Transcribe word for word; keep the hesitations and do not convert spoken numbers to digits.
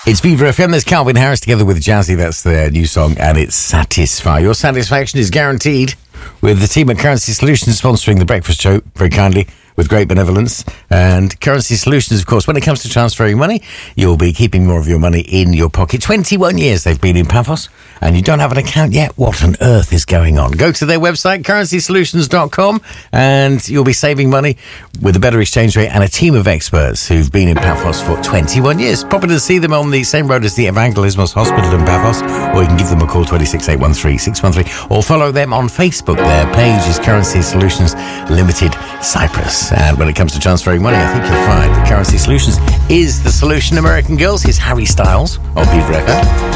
It's Viva F M. There's Calvin Harris together with Jazzy. That's their new song, and it's Satisfy. Your satisfaction is guaranteed with the team at Currency Solutions sponsoring the breakfast show very kindly with great benevolence. And Currency Solutions, of course, when it comes to transferring money, you'll be keeping more of your money in your pocket. twenty-one years they've been in Paphos, and you don't have an account yet? What on earth is going on? Go to their website, currency solutions dot com, and you'll be saving money with a better exchange rate and a team of experts who've been in Paphos for twenty-one years. Pop in to see them on the same road as the Evangelismos Hospital in Paphos, or you can give them a call, twenty-six eight one three six one three, or follow them on Facebook. Their page is Currency Solutions Limited Cyprus. And when it comes to transferring money, I think you'll find that Currency Solutions is the solution. American Girls, here's Harry Styles on Viva F M.